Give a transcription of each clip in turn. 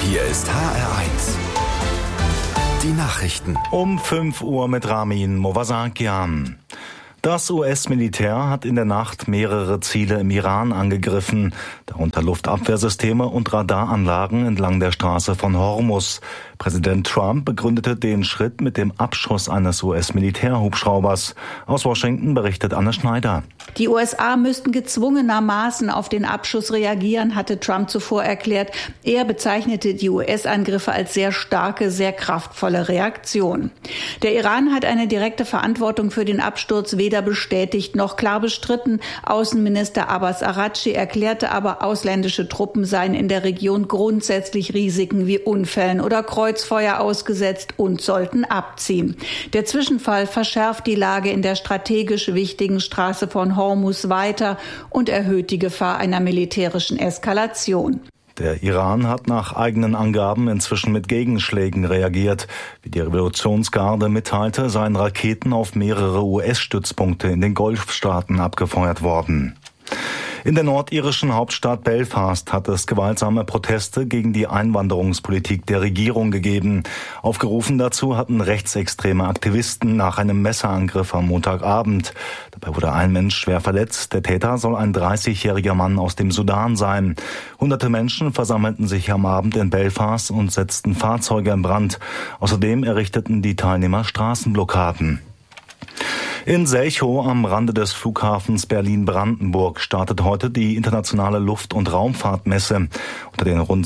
Hier ist HR1. Die Nachrichten. Um 5 Uhr mit Ramin Movasakian. Das US-Militär hat in der Nacht mehrere Ziele im Iran angegriffen, darunter Luftabwehrsysteme und Radaranlagen entlang der Straße von Hormuz. Präsident Trump begründete den Schritt mit dem Abschuss eines US-Militärhubschraubers. Aus Washington berichtet Anne Schneider. Die USA müssten gezwungenermaßen auf den Abschuss reagieren, hatte Trump zuvor erklärt. Er bezeichnete die US-Angriffe als sehr starke, sehr kraftvolle Reaktion. Der Iran hat eine direkte Verantwortung für den Absturz weder bestätigt noch klar bestritten. Außenminister Abbas Araghchi erklärte aber, ausländische Truppen seien in der Region grundsätzlich Risiken wie Unfällen oder Kreuzfeuer ausgesetzt und sollten abziehen. Der Zwischenfall verschärft die Lage in der strategisch wichtigen Straße von Hormuz weiter und erhöht die Gefahr einer militärischen Eskalation. Der Iran hat nach eigenen Angaben inzwischen mit Gegenschlägen reagiert. Wie die Revolutionsgarde mitteilte, seien Raketen auf mehrere US-Stützpunkte in den Golfstaaten abgefeuert worden. In der nordirischen Hauptstadt Belfast hat es gewaltsame Proteste gegen die Einwanderungspolitik der Regierung gegeben. Aufgerufen dazu hatten rechtsextreme Aktivisten nach einem Messerangriff am Montagabend. Dabei wurde ein Mensch schwer verletzt. Der Täter soll ein 30-jähriger Mann aus dem Sudan sein. Hunderte Menschen versammelten sich am Abend in Belfast und setzten Fahrzeuge in Brand. Außerdem errichteten die Teilnehmer Straßenblockaden. In Selchow am Rande des Flughafens Berlin-Brandenburg startet heute die internationale Luft- und Raumfahrtmesse. Unter den rund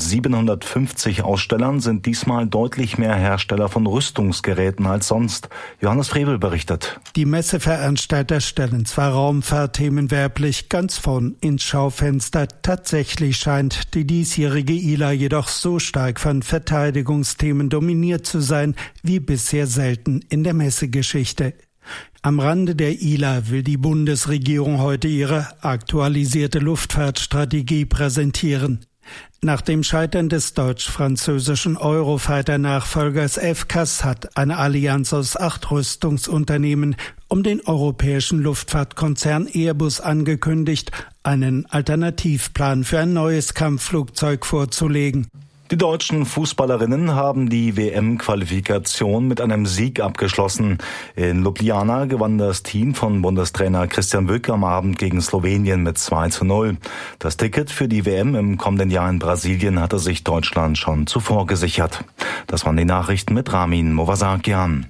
750 Ausstellern sind diesmal deutlich mehr Hersteller von Rüstungsgeräten als sonst. Johannes Frevel berichtet. Die Messeveranstalter stellen zwar Raumfahrtthemen werblich ganz vorn ins Schaufenster. Tatsächlich scheint die diesjährige ILA jedoch so stark von Verteidigungsthemen dominiert zu sein wie bisher selten in der Messegeschichte. Am Rande der ILA will die Bundesregierung heute ihre aktualisierte Luftfahrtstrategie präsentieren. Nach dem Scheitern des deutsch-französischen Eurofighter-Nachfolgers FCAS hat eine Allianz aus 8 Rüstungsunternehmen um den europäischen Luftfahrtkonzern Airbus angekündigt, einen Alternativplan für ein neues Kampfflugzeug vorzulegen. Die deutschen Fußballerinnen haben die WM-Qualifikation mit einem Sieg abgeschlossen. In Ljubljana gewann das Team von Bundestrainer Christian Wülk am Abend gegen Slowenien mit 2:0. Das Ticket für die WM im kommenden Jahr in Brasilien hatte sich Deutschland schon zuvor gesichert. Das waren die Nachrichten mit Ramin Movasakian.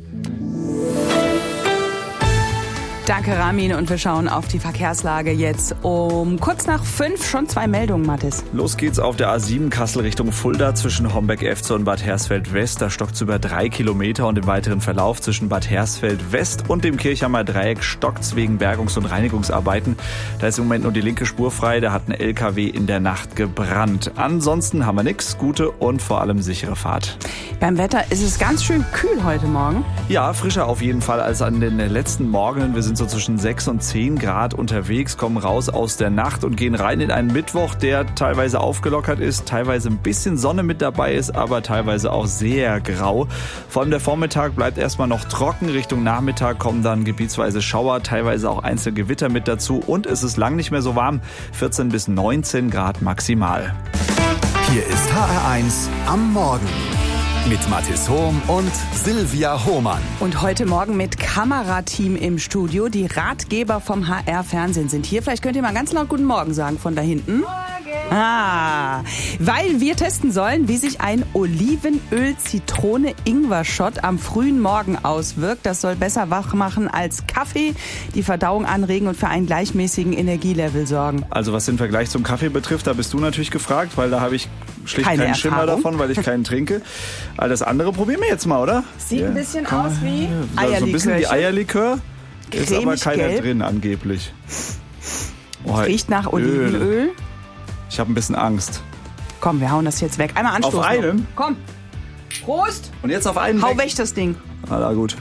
Danke, Ramin. Und wir schauen auf die Verkehrslage jetzt um kurz nach 5. Schon 2 Meldungen, Mathis. Los geht's auf der A7 Kassel Richtung Fulda zwischen Homberg-Efze und Bad Hersfeld-West. Da stockt's über 3 Kilometer und im weiteren Verlauf zwischen Bad Hersfeld-West und dem Kirchheimer Dreieck stockt's wegen Bergungs- und Reinigungsarbeiten. Da ist im Moment nur die linke Spur frei. Da hat ein LKW in der Nacht gebrannt. Ansonsten haben wir nichts. Gute und vor allem sichere Fahrt. Beim Wetter ist es ganz schön kühl heute Morgen. Ja, frischer auf jeden Fall als an den letzten Morgen. Wir sind so zwischen 6 und 10 Grad unterwegs, kommen raus aus der Nacht und gehen rein in einen Mittwoch, der teilweise aufgelockert ist, teilweise ein bisschen Sonne mit dabei ist, aber teilweise auch sehr grau. Vor allem der Vormittag bleibt erstmal noch trocken. Richtung Nachmittag kommen dann gebietsweise Schauer, teilweise auch einzelne Gewitter mit dazu und es ist lang nicht mehr so warm. 14 bis 19 Grad maximal. Hier ist HR1 am Morgen. Mit Mathis Hohm und Silvia Hohmann. Und heute Morgen mit Kamerateam im Studio. Die Ratgeber vom HR-Fernsehen sind hier. Vielleicht könnt ihr mal ganz laut Guten Morgen sagen von da hinten. Morgen. Weil wir testen sollen, wie sich ein Olivenöl-Zitrone-Ingwer-Shot am frühen Morgen auswirkt. Das soll besser wach machen als Kaffee, die Verdauung anregen und für einen gleichmäßigen Energielevel sorgen. Also was den Vergleich zum Kaffee betrifft, da bist du natürlich gefragt, weil da habe ich schlicht keinen Schimmer davon, weil ich keinen trinke. All das andere probieren wir jetzt mal, oder? Sieht ein bisschen aus wie Eierlikör. So ein bisschen wie Eierlikör. Ist aber keiner gelb drin angeblich. Oh, riecht nach Olivenöl. Ich habe ein bisschen Angst. Komm, wir hauen das jetzt weg. Einmal anstoßen. Auf einen? Komm. Prost. Und jetzt auf einen Hau weg das Ding. Na gut.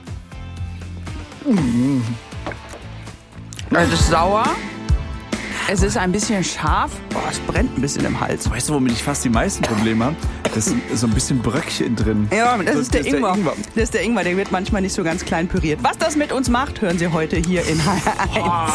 Es ist sauer. Es ist ein bisschen scharf. Boah, es brennt ein bisschen im Hals. Weißt du, womit ich fast die meisten Probleme habe? Das ist so ein bisschen Bröckchen drin. Ja, das ist der Ingwer. Das ist der Ingwer, der wird manchmal nicht so ganz klein püriert. Was das mit uns macht, hören Sie heute hier in HR1.